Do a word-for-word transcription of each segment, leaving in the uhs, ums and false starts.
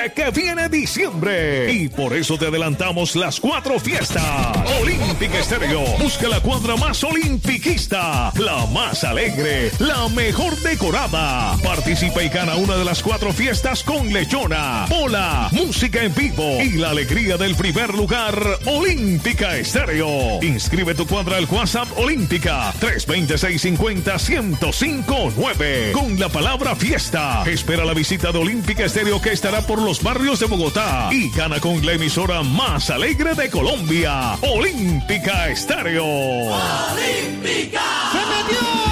Sé que viene diciembre y por eso te adelantamos las cuatro fiestas. Olímpica Estéreo busca la cuadra más olimpiquista, la más alegre, la mejor decorada. Participa y gana una de las cuatro fiestas con lechona, bola, música en vivo y la alegría del primer lugar. Olímpica Estéreo. Inscribe tu cuadra al WhatsApp Olímpica tres dos cero, seis cinco cero, uno cero cinco nueve con la palabra fiesta. Espera la visita de Olímpica Estéreo, que estará por los barrios de Bogotá, y gana con la emisora más alegre de Colombia, Olímpica Estéreo. ¡Olímpica! ¡Se metió!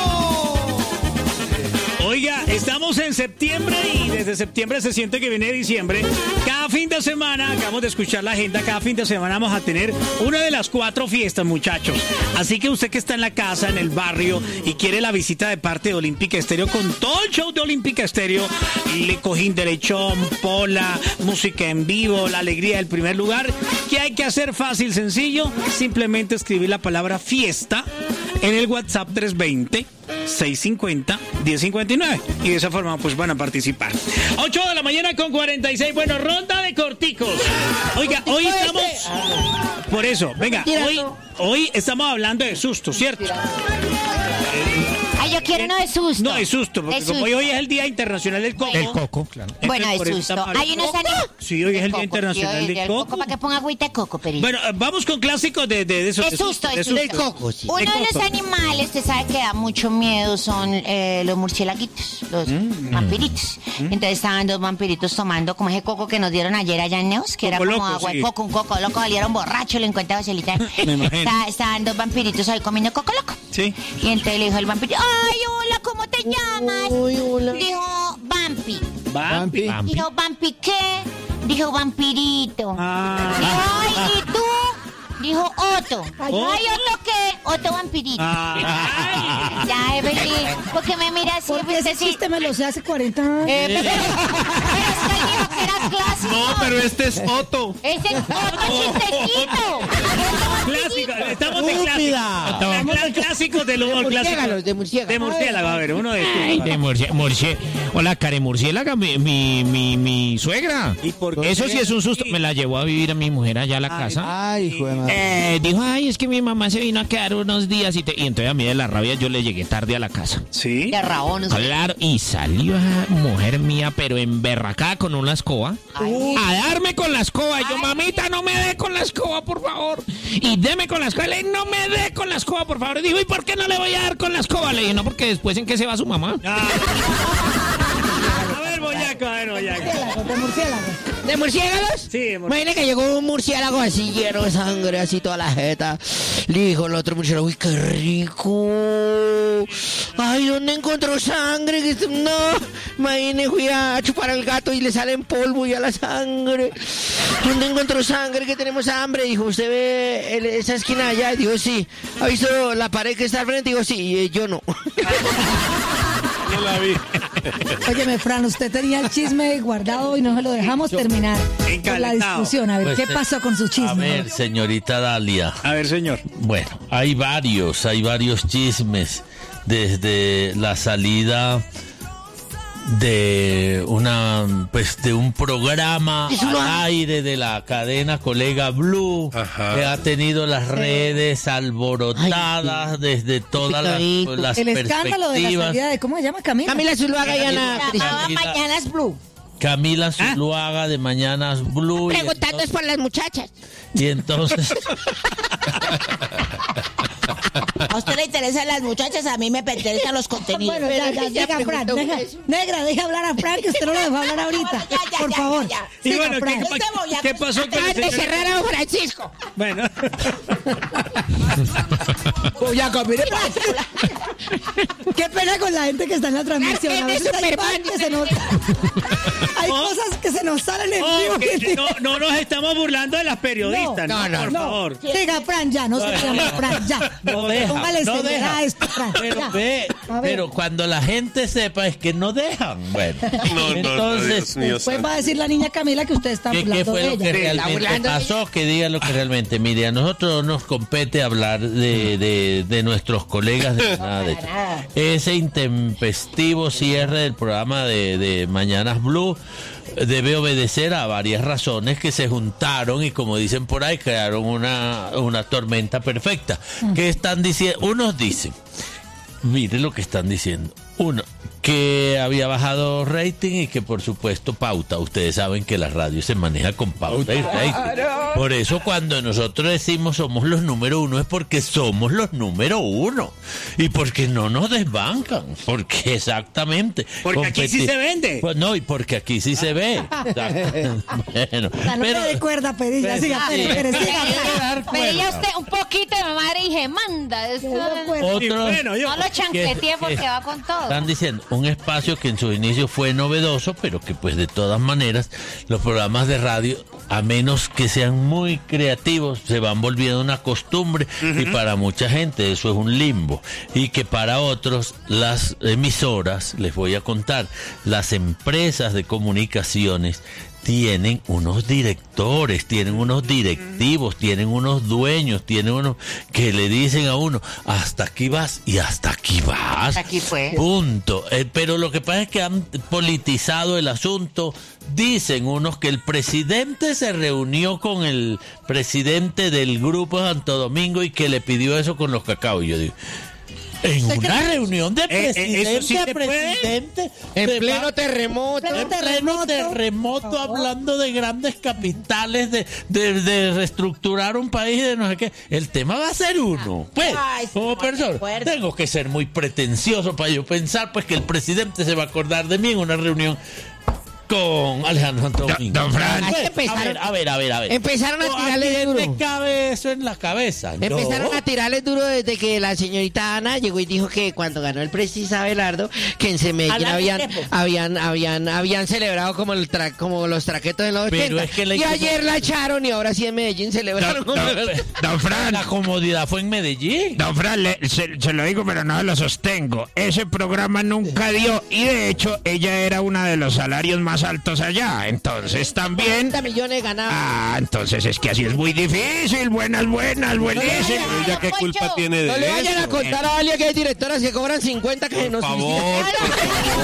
Oiga, estamos en septiembre y desde septiembre se siente que viene diciembre. Cada fin de semana, acabamos de escuchar la agenda, cada fin de semana vamos a tener una de las cuatro fiestas, muchachos. Así que usted que está en la casa, en el barrio y quiere la visita de parte de Olímpica Estéreo con todo el show de Olímpica Estéreo, le cojín de lechón, pola, música en vivo, la alegría del primer lugar, ¿qué hay que hacer? Fácil, sencillo, simplemente escribir la palabra fiesta en el WhatsApp tres dos cero, seis cinco cero, uno cero cinco nueve y de esa forma pues van a participar. ocho de la mañana con cuarenta y seis. Bueno, ronda de corticos. Oiga, hoy estamos... Por eso, venga, hoy, hoy estamos hablando de susto, ¿cierto? Ay, yo quiero uno de susto. No, de susto, porque de como susto. hoy es el Día Internacional del Coco. El coco, claro. Bueno, de susto. Hay unos animales. Sí, hoy es el Día Internacional del Coco. Para que ponga agüita de coco, Perito. Bueno, vamos con clásicos de, de, de esos. De susto, de susto. El coco, sí. Uno De de coco. los animales, usted sabe que da mucho miedo, son eh, los murciélaguitos, los Mm. vampiritos. Entonces estaban dos vampiritos tomando como ese coco que nos dieron ayer allá en Neos, que Coco era como loco, agua sí. de coco, un coco loco, valieron borracho, le encuentra Joselita. Me imagino. Está- Estaban dos vampiritos ahí comiendo coco loco. Sí. Y entonces le dijo el vampiro, ay, hola, ¿cómo te llamas? Uy, hola. Dijo, Vampi. Vampi. Vampi. Dijo, ¿Vampi qué? Dijo, vampirito. Ah. Dijo, ay, ¿y tú? Dijo, Otto. Ay, Otto. ¿Otto qué? Otto vampirito. Ah. Ya, Evelyn, ¿por qué me miras así? Porque ese sí. chiste me lo sé hace cuarenta años. Eh, pero, pero es que él dijo que era clásico. No, pero este es Otto. Ese es otro chistecito. Clásico, estamos de Estúpida. clásico. Cla- Clásicos del humor clásico. Murciélagos, de murciélago. De murciélago, a ver, uno de Ay, estos. de murcie- murcie- Hola, Karen Murciélaga, mi, mi, mi, mi suegra. ¿Y por qué? Eso sí es un susto. Me la llevó a vivir a mi mujer allá a la casa. Ay, hijo de madre. Eh, dijo, ay, es que mi mamá se vino a quedar unos días y, te- y entonces a mí de la rabia yo le llegué tarde a la casa. Sí. De rabón. Claro, y salió esa mujer mía, pero emberracada con una escoba, a darme con la escoba. Y yo, mamita, no me dé con la escoba, por favor. Y deme con la escoba. Le dije, no me dé con la escoba, por favor. Y dijo, ¿y por qué no le voy a dar con la escoba? Le dije, no, porque después en qué se va su mamá. Ah. A ver, Boyaco, a ver, Boyaco. Murciélago, de murciélago. ¿De murciélagos? Sí, de murciélago. Imagina que llegó un murciélago así lleno de sangre, así toda la jeta. Le dijo el otro murciélago, uy, qué rico. Ay, ¿dónde encontró sangre? Que esto- No, imagínese, fui a chupar al gato y le sale en polvo y a la sangre. ¿Dónde encontró sangre? Que tenemos hambre. Dijo, ¿usted ve el- esa esquina allá? Dijo, sí. ¿Ha visto la pared que está al frente? Dijo, sí, eh, yo no. No la vi. Óyeme, Fran, usted tenía el chisme guardado y no se lo dejamos terminar por la Encalentado. discusión. A ver, Pues, ¿qué eh, pasó con su A chisme? ver, señorita Dalia. A ver, señor. Bueno, hay varios, hay varios chismes desde la salida de una, pues, de un programa al aire de la cadena Colega Blue, Ajá. que ha tenido las redes alborotadas desde todas las, las El escándalo de la perspectivas. salida de, ¿cómo se llama? Camila. Camila Zuluaga y Ana. Llamaba Camila- Mañanas Blue. Camila Zuluaga de Mañanas Blue. y Preguntando es por las muchachas. Y entonces, A usted le interesan las muchachas, a mí me interesan los contenidos. Bueno, ya, ya, Ya deja a Fran, preguntó deja, eso. negra, deja hablar a Fran, que usted no lo dejó hablar ahorita. Bueno, ya, ya, Por ya, favor. ya, ya. Y Siga, bueno, Fran. ¿qué, Este voy a- ¿qué pasó con el Acaban de señor? cerrar a don Francisco. Bueno. Boyaco, mire, Qué pena con la gente que está en la transmisión. A Gente veces hay Superman. cosas que se nos... Hay Oh. cosas que se nos salen en Oh, vivo. que- que- no, no nos estamos burlando de las periodistas, no, No, no, por no. favor. Siga, Fran, ya, no se llama Fran, ya. no deja, Póngale no seriedad deja. a esto, Fran. Pero ya. ve, A ver. pero cuando la gente sepa es que no dejan. Bueno, No, no, no, entonces, Dios mío. Después va a decir la niña Camila que usted está ¿qué, qué burlando fue de lo que ella. realmente burlando de pasó? Que diga lo que realmente. Mire, a nosotros nos compete hablar de, de, de nuestros colegas de nada de ese intempestivo cierre del programa de, de Mañanas Blue. debe obedecer a varias razones que se juntaron y, como dicen por ahí, crearon una, una tormenta perfecta. ¿Qué están diciendo? Unos dicen, mire lo que están diciendo. Uno, que había bajado rating y que por supuesto pauta. Ustedes saben que la radio se maneja con pauta y rating. Por eso cuando nosotros decimos somos los número uno es porque somos los número uno. Y porque no nos desbancan. Porque exactamente. Porque Competi- aquí sí se vende. Pues no, y porque aquí sí se ve. Bueno, no pero, me dé cuerda, Perilla. Siga, sí. Pere, Pere, siga. Pero ya usted un poquito de madre dije, manda. Eso, Otros, bueno, yo- no lo chanquetee porque va con todo. Están diciendo, un espacio que en su inicio fue novedoso, pero que pues de todas maneras los programas de radio, a menos que sean muy creativos, se van volviendo una costumbre uh-huh. y para mucha gente eso es un limbo. Y que para otros las emisoras, les voy a contar, las empresas de comunicaciones tienen unos directores, tienen unos directivos, tienen unos dueños, tienen unos que le dicen a uno, hasta aquí vas y hasta aquí vas. Hasta aquí fue. Punto. Eh, pero lo que pasa es que han politizado el asunto. Dicen unos que el presidente se reunió con el presidente del Grupo Santo Domingo y que le pidió eso con los cacao. Y yo digo, en una reunión de presidente eh, sí a presidente, en se pleno va- terremoto. en pleno terremoto, hablando de grandes capitales, de, de, de reestructurar un país, de no sé qué. El tema va a ser uno. Pues, Ay, como sí, persona, de acuerdo. tengo que ser muy pretencioso para yo pensar pues que el presidente se va a acordar de mí en una reunión con Alejandro Santo Domingo. don Fran. Pues, Ay, empezaron- a ver, a ver, a ver, a ver. Empezaron a No, tirarle quién duro. le cabe eso en la cabeza? No. Empezaron a tirarle duro desde que la señorita Ana llegó y dijo que cuando ganó el Precis Abelardo, que en Medellín Hablar habían, de tiempo. habían, habían, habían celebrado como el tra- como los traquetos de los Pero ochenta. es que le- Y ayer la echaron y ahora sí en Medellín celebraron. Don, don- don Fran, La comodidad fue en Medellín. don Fran, le- se, se lo digo, pero no lo sostengo. Ese programa nunca dio, y de hecho, ella era una de los salarios más altos allá. Entonces también. treinta millones ganados. Ah, entonces es que así es muy difícil. Buenas, buenas, buenísimo. ¿Ella qué culpa tiene No le vayan a contar a alguien que hay directoras que cobran cincuenta que no Por favor.